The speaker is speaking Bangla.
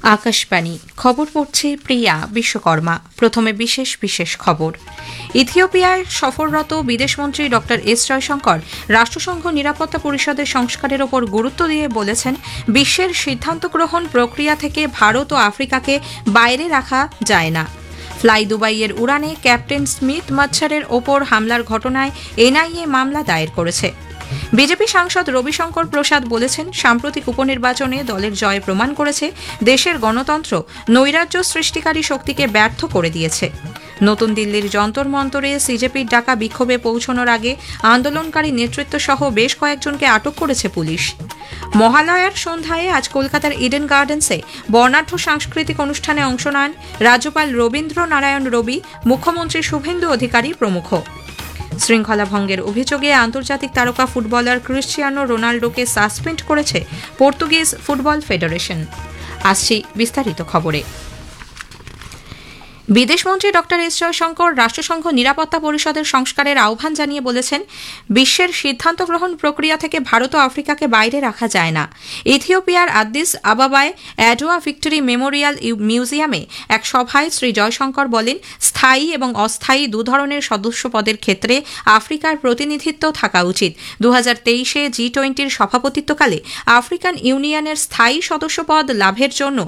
আকাশবাণী খবর পড়ছে প্রিয়া বিশ্বকর্মা। প্রথমে বিশেষ বিশেষ খবর। ইথিওপিয়ায় সফররত বিদেশমন্ত্রী ড এস জয়শঙ্কর রাষ্ট্রসংঘ নিরাপত্তা পরিষদের সংস্কারের ওপর গুরুত্ব দিয়ে বলেছেন, বিশ্বের সিদ্ধান্ত গ্রহণ প্রক্রিয়া থেকে ভারত ও আফ্রিকাকে বাইরে রাখা যায় না। ফ্লাই দুবাইয়ের উড়ানে ক্যাপ্টেন স্মিথ মাচ্ছারের ওপর হামলার ঘটনায় এনআইএ মামলা দায়ের করেছে। বিজেপি সাংসদ রবিশঙ্কর প্রসাদ বলেছেন, সাম্প্রতিক উপনির্বাচনে দলের জয় প্রমাণ করেছে দেশের গণতন্ত্র নৈরাজ্য সৃষ্টিকারী শক্তিকে ব্যর্থ করে দিয়েছে। নতুন দিল্লির যন্তর মন্তরে সিজেপির ডাকা বিক্ষোভে পৌঁছানোর আগে আন্দোলনকারী নেতৃত্ব সহ বেশ কয়েকজনকে আটক করেছে পুলিশ। মহালয়ার সন্ধ্যায় আজ কলকাতার ইডেন গার্ডেন্সে বর্ণাঢ্য সাংস্কৃতিক অনুষ্ঠানে অংশ নেন রাজ্যপাল রবীন্দ্র নারায়ণ রবি, মুখ্যমন্ত্রী শুভেন্দু অধিকারী প্রমুখ। শৃঙ্খলা ভঙ্গের অভিযোগে আন্তর্জাতিক তারকা ফুটবলার ক্রিশ্চিয়ানো রোনাল্ডোকে সাসপেন্ড করেছে পর্তুগিজ ফুটবল ফেডারেশন। আসছি বিস্তারিত খবরে। বিদেশমন্ত্রী ড এস জয়শঙ্কর রাষ্ট্রসংঘ নিরাপত্তা পরিষদের সংস্কারের আহ্বান জানিয়ে বলেছেন, বিশ্বের সিদ্ধান্ত গ্রহণ প্রক্রিয়া থেকে ভারত ও আফ্রিকাকে বাইরে রাখা যায় না। ইথিওপিয়ার আদ্দিস আবাবায় অ্যাডোয়া ভিক্টরি মেমোরিয়াল মিউজিয়ামে এক সভায় শ্রী জয়শঙ্কর বলেন, স্থায়ী এবং অস্থায়ী দুধরনের সদস্য পদের ক্ষেত্রে আফ্রিকার প্রতিনিধিত্ব থাকা উচিত। 2023-এ G20-র সভাপতিত্বকালে আফ্রিকান ইউনিয়নের স্থায়ী সদস্যপদ লাভের জন্য